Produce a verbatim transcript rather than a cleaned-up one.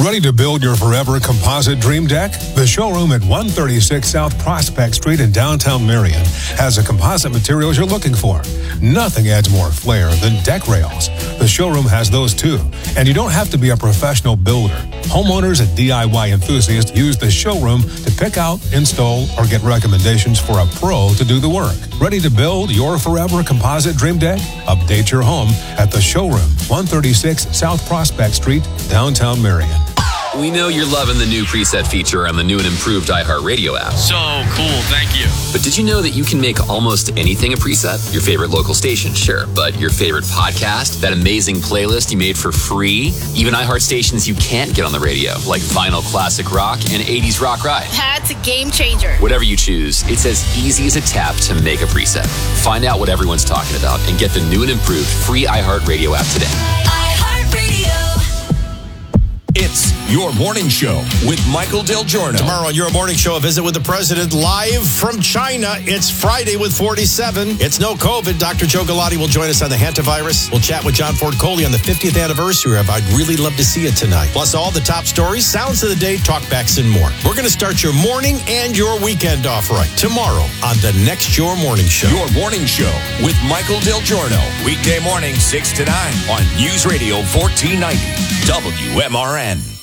Ready to build your forever composite dream deck? The showroom at one thirty-six South Prospect Street in downtown Marion has the composite materials you're looking for. Nothing adds more flair than deck rails. The showroom has those too, and you don't have to be a professional builder. Homeowners and D I Y enthusiasts use the showroom to pick out, install, or get recommendations for a pro to do the work. Ready to build your forever composite dream deck? Update your home at the showroom, one thirty-six South Prospect Street, downtown Marion. We know you're loving the new preset feature on the new and improved iHeartRadio app. So cool, thank you. But did you know that you can make almost anything a preset? Your favorite local station, sure, but your favorite podcast, that amazing playlist you made for free, even iHeart stations you can't get on the radio, like Vinyl Classic Rock and eighties Rock Ride. That's a game changer. Whatever you choose, it's as easy as a tap to make a preset. Find out what everyone's talking about and get the new and improved free iHeartRadio app today. iHeartRadio. It's Your Morning Show with Michael Del Giorno. Tomorrow on Your Morning Show, a visit with the president live from China. It's Friday with forty-seven. It's no COVID. Doctor Joe Galati will join us on the hantavirus. We'll chat with John Ford Coley on the fiftieth anniversary of I'd Really Love to See It Tonight. Plus all the top stories, sounds of the day, talkbacks, and more. We're going to start your morning and your weekend off right tomorrow on the next Your Morning Show. Your Morning Show with Michael Del Giorno. Weekday morning, six to nine on News Radio fourteen ninety W M R N.